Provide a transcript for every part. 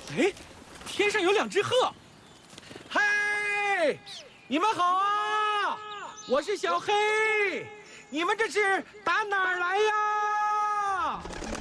哎，天上有2只鹤。嘿，你们好啊！我是小黑，你们这是打哪儿来呀？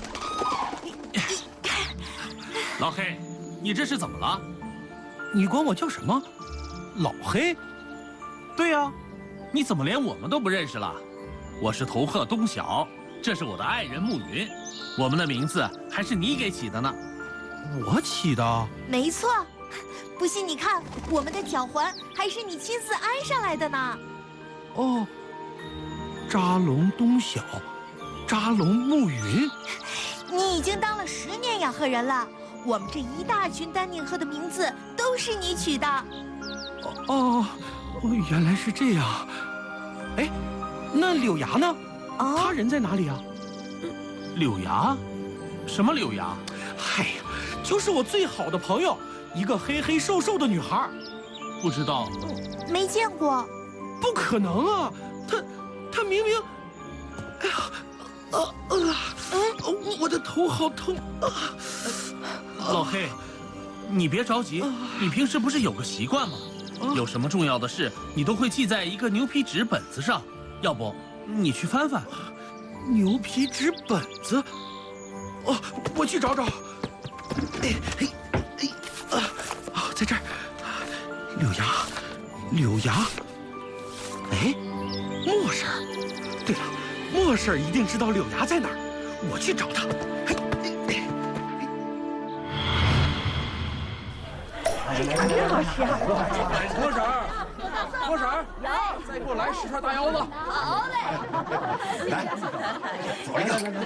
老黑，你这是怎么了？ 你管我叫什么？老黑？ 对呀，你怎么连我们都不认识了？我是头鹤东晓，这是我的爱人暮云，我们的名字还是你给起的呢。 我起的？ 没错，不信你看，我们的脚环还是你亲自安上来的呢。 哦，扎龙东晓，扎龙暮云。 你已经当了10年养鹤人了，我们这一大群丹顶鹤的名字都是你取的。 哦，原来是这样。哎，那柳芽呢？他人在哪里啊？ 柳芽？什么柳芽？ 嗨呀，就是我最好的朋友，一个黑黑瘦瘦的女孩。 不知道。 没见过。 不可能啊！她明明……哎呀，我的头好痛啊！ 老黑，你别着急，你平时不是有个习惯吗？有什么重要的事，你都会记在一个牛皮纸本子上。要不，你去翻翻。 牛皮纸本子？哦，我去找找。在这儿。柳芽。哎，莫婶儿。对了，莫婶儿一定知道柳芽在哪儿，我去找她。 真好吃啊！ 郭婶儿，再给我来10串大腰子。 好嘞。 来，左一个。